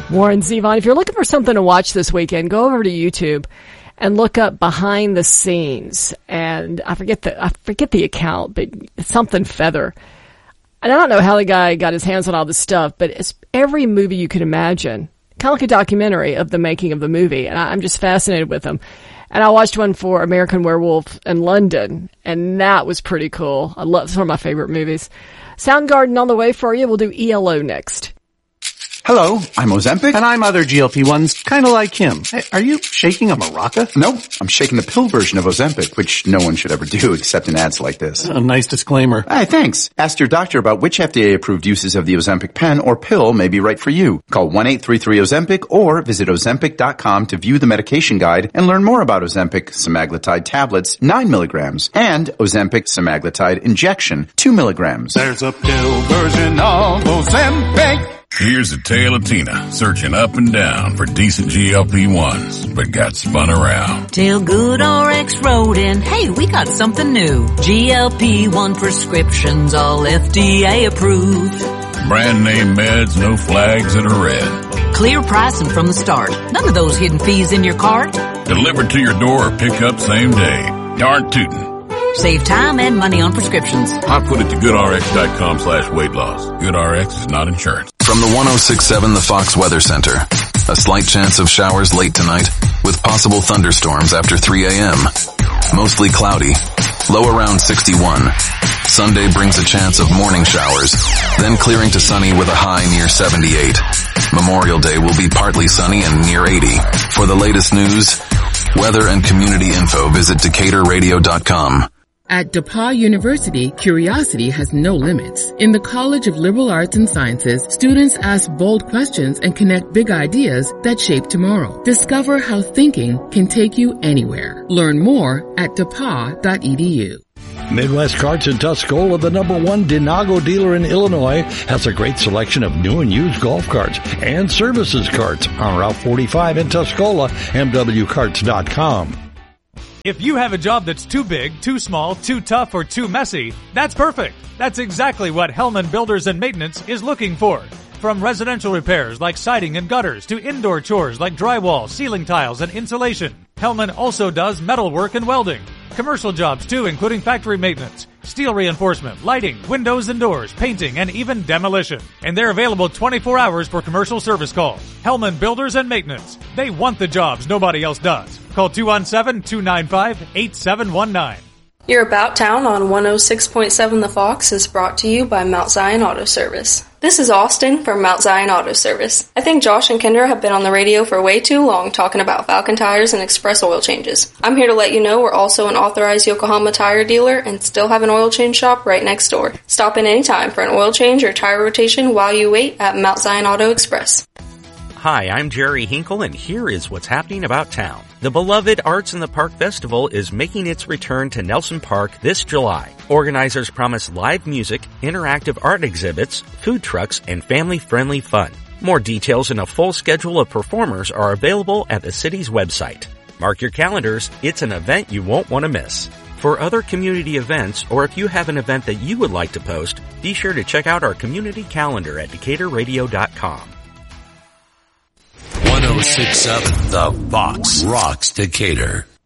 Warren Zevon. If you're looking for something to watch this weekend, go over to YouTube and look up Behind the Scenes. And I forget the account, but it's something Feather. And I don't know how the guy got his hands on all this stuff, but it's every movie you could imagine. Kind of like a documentary of the making of the movie. And I'm just fascinated with them. And I watched one for American Werewolf in London, and that was pretty cool. It's one of my favorite movies. Soundgarden on the way for you. We'll do ELO next. Hello, I'm Ozempic. And I'm other GLP-1s, kind of like him. Hey, are you shaking a maraca? Nope, I'm shaking the pill version of Ozempic, which no one should ever do except in ads like this. A nice disclaimer. Hey, thanks. Ask your doctor about which FDA-approved uses of the Ozempic pen or pill may be right for you. Call 1-833-OZEMPIC or visit Ozempic.com to view the medication guide and learn more about Ozempic semaglutide tablets, 9 milligrams, and Ozempic semaglutide injection, 2 milligrams. There's a pill version of Ozempic. Here's a tale of Tina searching up and down for decent GLP-1s, but got spun around. Till GoodRx wrote in, hey, we got something new. GLP-1 prescriptions, all FDA approved. Brand name meds, no flags that are red. Clear pricing from the start. None of those hidden fees in your cart. Delivered to your door or pick up same day. Darn tootin'. Save time and money on prescriptions. I put it to GoodRx.com/weight loss. GoodRx is not insurance. From the 106.7 The Fox Weather Center. A slight chance of showers late tonight with possible thunderstorms after 3 a.m. Mostly cloudy. Low around 61. Sunday brings a chance of morning showers, then clearing to sunny with a high near 78. Memorial Day will be partly sunny and near 80. For the latest news, weather and community info, visit DecaturRadio.com. At DePauw University, curiosity has no limits. In the College of Liberal Arts and Sciences, students ask bold questions and connect big ideas that shape tomorrow. Discover how thinking can take you anywhere. Learn more at depaw.edu. Midwest Carts in Tuscola, the #1 Denago dealer in Illinois, has a great selection of new and used golf carts and services carts on Route 45 in Tuscola, mwcarts.com. If you have a job that's too big, too small, too tough, or too messy, that's perfect. That's exactly what Hellman Builders and Maintenance is looking for. From residential repairs like siding and gutters to indoor chores like drywall, ceiling tiles, and insulation, Hellman also does metal work and welding. Commercial jobs too, including factory maintenance, steel reinforcement, lighting, windows and doors, painting, and even demolition. And they're available 24 hours for commercial service calls. Hellman Builders and Maintenance. They want the jobs nobody else does. Call 217-295-8719. Your About Town on 106.7 The Fox is brought to you by Mount Zion Auto Service. This is Austin from Mount Zion Auto Service. I think Josh and Kendra have been on the radio for way too long talking about Falcon tires and express oil changes. I'm here to let you know we're also an authorized Yokohama tire dealer and still have an oil change shop right next door. Stop in anytime for an oil change or tire rotation while you wait at Mount Zion Auto Express. Hi, I'm Jerry Hinkle, and here is what's happening about town. The beloved Arts in the Park Festival is making its return to Nelson Park this July. Organizers promise live music, interactive art exhibits, food trucks, and family-friendly fun. More details and a full schedule of performers are available at the city's website. Mark your calendars, it's an event you won't want to miss. For other community events, or if you have an event that you would like to post, be sure to check out our community calendar at DecaturRadio.com. 106.7 The Fox rocks Decatur.